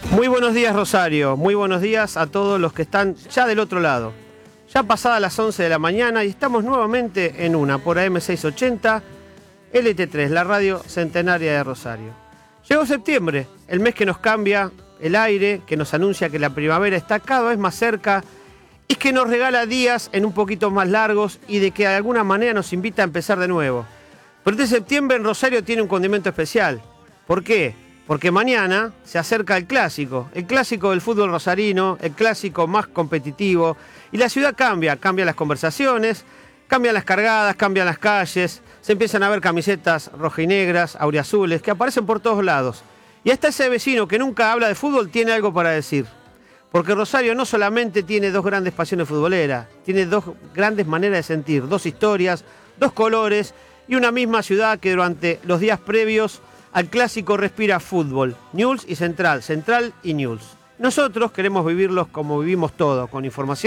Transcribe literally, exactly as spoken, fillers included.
Muy buenos días, Rosario. Muy buenos días a todos los que están ya del otro lado. Ya pasadas las once de la mañana y estamos nuevamente en una por A M seiscientos ochenta, L T tres, la radio centenaria de Rosario. Llegó septiembre, el mes que nos cambia el aire, que nos anuncia que la primavera está cada vez más cerca y que nos regala días en un poquito más largos y de que de alguna manera nos invita a empezar de nuevo. Pero este septiembre en Rosario tiene un condimento especial. ¿Por qué? Porque mañana se acerca el clásico, el clásico del fútbol rosarino, el clásico más competitivo, y la ciudad cambia, cambian las conversaciones, cambian las cargadas, cambian las calles, se empiezan a ver camisetas rojinegras, auriazules, que aparecen por todos lados. Y hasta ese vecino que nunca habla de fútbol tiene algo para decir. Porque Rosario no solamente tiene dos grandes pasiones futboleras, tiene dos grandes maneras de sentir, dos historias, dos colores y una misma ciudad que durante los días previos al clásico respira fútbol, Newell's y Central, Central y Newell's. Nosotros queremos vivirlos como vivimos todo, con información